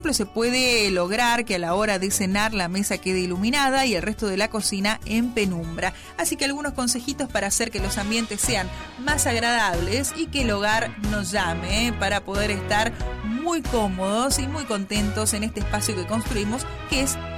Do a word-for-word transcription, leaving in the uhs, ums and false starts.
se puede lograr que a la hora de cenar la mesa quede iluminada y el resto de la cocina en penumbra. Así que algunos consejitos para hacer que los ambientes sean más agradables y que el hogar nos llame, ¿eh? para poder estar muy cómodos y muy contentos en este espacio que construimos, que es